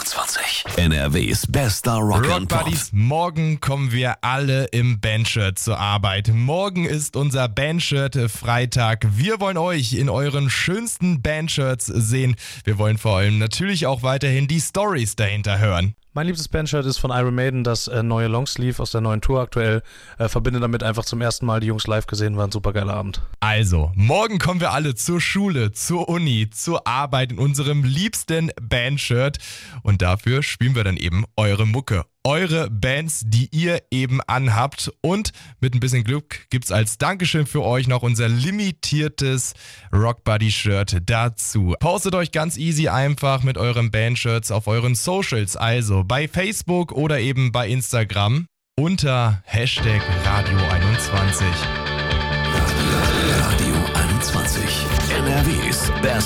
21. NRWs bester Rock and Pop. Rockbuddies, morgen kommen wir alle im Bandshirt zur Arbeit. Morgen ist unser Bandshirt-Freitag. Wir wollen euch in euren schönsten Bandshirts sehen. Wir wollen vor allem natürlich auch weiterhin die Stories dahinter hören. Mein liebstes Bandshirt ist von Iron Maiden, das neue Longsleeve aus der neuen Tour aktuell. Verbinde damit einfach zum ersten Mal die Jungs live gesehen, war ein super geiler Abend. Also, morgen kommen wir alle zur Schule, zur Uni, zur Arbeit in unserem liebsten Bandshirt. Und dafür spielen wir dann eben eure Mucke. Eure Bands, die ihr eben anhabt. Und mit ein bisschen Glück gibt's als Dankeschön für euch noch unser limitiertes Rockbuddy-Shirt dazu. Postet euch ganz easy einfach mit euren Bandshirts auf euren Socials, also bei Facebook oder eben bei Instagram unter #Radio21. Radio 21. NRWs bester